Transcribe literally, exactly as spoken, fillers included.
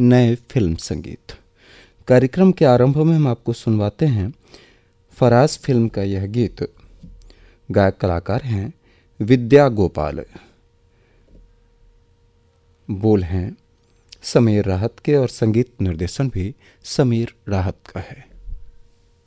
नए फिल्म संगीत। कार्यक्रम के आरंभ में हम आपको सुनवाते हैं फराज फिल्म का यह गीत। गायक कलाकार हैं विद्या गोपाल, बोल हैं समीर राहत के और संगीत निर्देशन भी समीर राहत का है।